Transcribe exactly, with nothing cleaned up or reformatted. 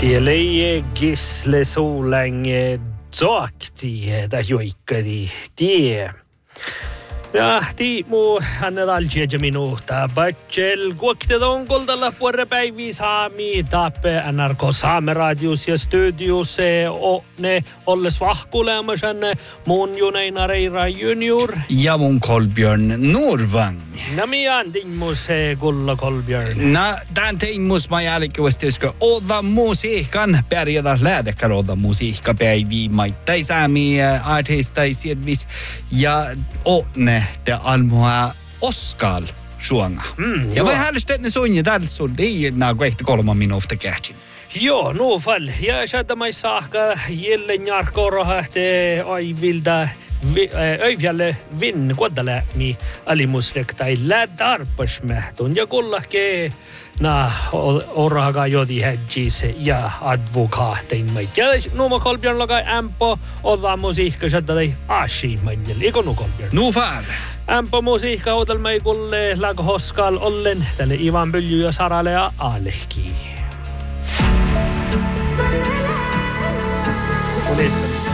Tielei gisle så länge sakti da joikkadi tie. Ja tiimu annedalje minuta bachel kuokte on koldalla puore päivi saami tappe N R K Saame radios ja studios o ne olles vahkuleamasan mun Juneina Reira junior ja mun Kolbjörn Norvang. Na mian tinmus kulla Kolbjörn. Na tän tinmus mä jälkeen usko oda musiikan pärjätä lähdekään oda musiikka päivi maittai saami artistai sirvis ja o ne te almoa Oskal suonga. Mm, ja vai häälestetne suunni tällä sun diina kohta kolme minuuttia kähtsin. Joo, no fall. Ja sieltä mai saakka jälleen jarkorohahte aivilda öivjälle vinn kodale mi alimusrektai lädarpasmehtun ja kullahke na oraga jodi hedgis ja advokaattein mait. Ja nuuma Kolbjörn laga ämpo olla musiikka sieltä tai ashi manjel. Eikö nu Kolbjörn? Nu fall. Ämpo musiikka odal mai kulle laga hoskal ollen tälle Ivan Pylly ja Sarale ja Alehki. Uliska.